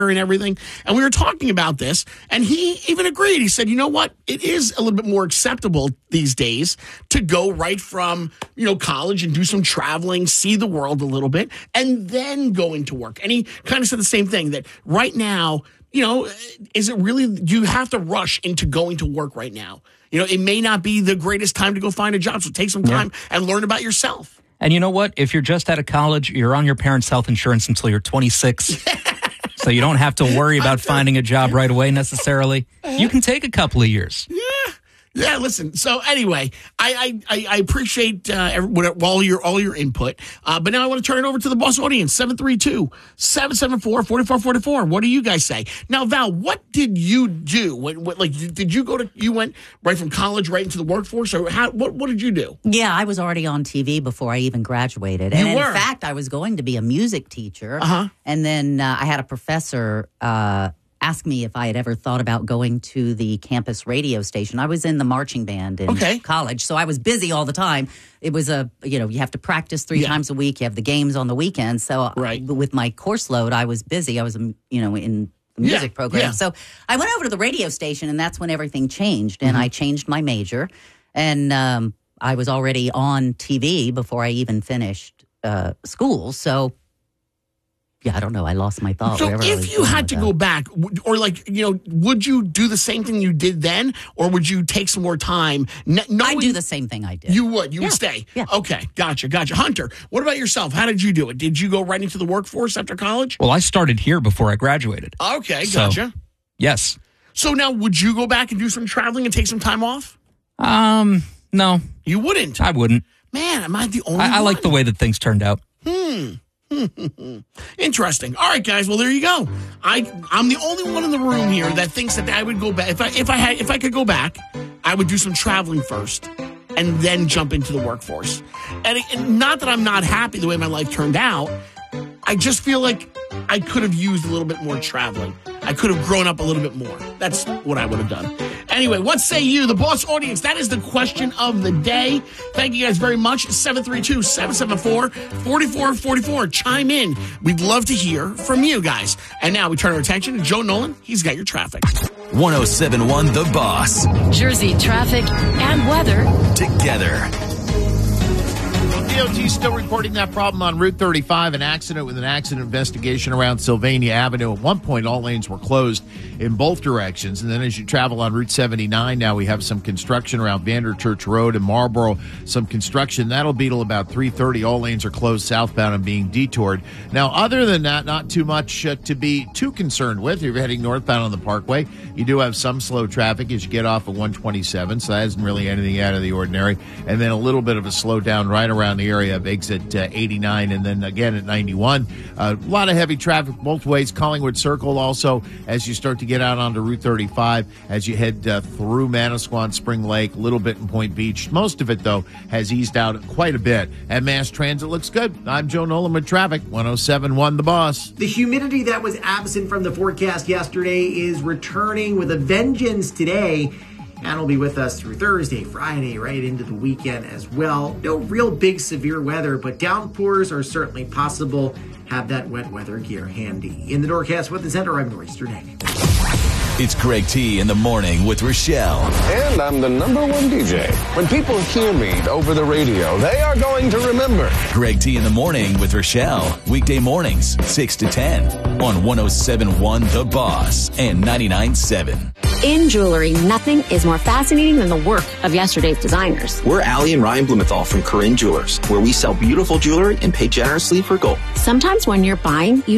and everything. And we were talking about this, and he even agreed. He said, you know what? It is a little bit more acceptable these days to go right from, college and do some traveling, see the world a little bit, and then go into work. And he kind of said the same thing, that right now, is it really, do you have to rush into going to work right now? It may not be the greatest time to go find a job, so take some time and learn about yourself. And you know what? If you're just out of college, you're on your parents' health insurance until you're 26. So you don't have to worry about finding a job right away necessarily. You can take a couple of years. Yeah, listen. So anyway, I appreciate all your input. But now I want to turn it over to the boss audience, 732-774-4444. What do you guys say? Now, Val, what did you do? Did you you went right from college right into the workforce? Or what did you do? Yeah, I was already on TV before I even graduated. And in fact, I was going to be a music teacher. Uh-huh. And then I had a professor asked me if I had ever thought about going to the campus radio station. I was in the marching band in college, so I was busy all the time. It was you have to practice 3 times a week. You have the games on the weekends. So with my course load, I was busy. I was, in the music program. Yeah. So I went over to the radio station, and that's when everything changed. And I changed my major, and I was already on TV before I even finished school. So yeah, I don't know. I lost my thought. So if you had to go back, or would you do the same thing you did then, or would you take some more time? I'd do the same thing I did. You would? You would stay? Yeah. Okay, gotcha. Hunter, what about yourself? How did you do it? Did you go right into the workforce after college? Well, I started here before I graduated. Okay, gotcha. So, yes. So now, would you go back and do some traveling and take some time off? No. You wouldn't? I wouldn't. Man, am I the only one? I like the way that things turned out. Interesting. All right, guys. Well, there you go. I'm the only one in the room here that thinks that I would go back. If I could go back, I would do some traveling first and then jump into the workforce. And not that I'm not happy the way my life turned out. I just feel like I could have used a little bit more traveling. I could have grown up a little bit more. That's what I would have done. Anyway, what say you, the boss audience? That is the question of the day. Thank you guys very much. 732-774-4444. Chime in. We'd love to hear from you guys. And now we turn our attention to Joe Nolan. He's got your traffic. 107.1 The Boss. Jersey traffic and weather together. DOT still reporting that problem on Route 35, an accident with an accident investigation around Sylvania Avenue. At one point, all lanes were closed in both directions. And then as you travel on Route 79, now we have some construction around Vanderchurch Road and Marlboro. Some construction. That'll be till about 3:30. All lanes are closed southbound and being detoured. Now, other than that, not too much to be too concerned with. If you're heading northbound on the Parkway, you do have some slow traffic as you get off at 127, so that isn't really anything out of the ordinary. And then a little bit of a slowdown right around the area of exit 89 and then again at 91. A lot of heavy traffic both ways. Collingwood Circle also as you start to get out onto Route 35 as you head through Manasquan, Spring Lake, a little bit in Point Beach. Most of it, though, has eased out quite a bit. And mass transit looks good. I'm Joe Nolan with traffic. 107.1 The Boss. The humidity that was absent from the forecast yesterday is returning with a vengeance today. And will be with us through Thursday, Friday, right into the weekend as well. No real big severe weather, but downpours are certainly possible. Have that wet weather gear handy. In the Norcast Weather Center, I'm Royce Durnay. It's Greg T in the morning with Rochelle. And I'm the number one DJ. When people hear me over the radio, they are going to remember. Greg T in the morning with Rochelle. Weekday mornings, 6 to 10 on 107.1 The Boss and 99.7. in jewelry. Nothing is more fascinating than the work of yesterday's designers. We're Allie and Ryan Blumenthal from Corinne Jewelers, where we sell beautiful jewelry and pay generously for gold. Sometimes when you're buying, you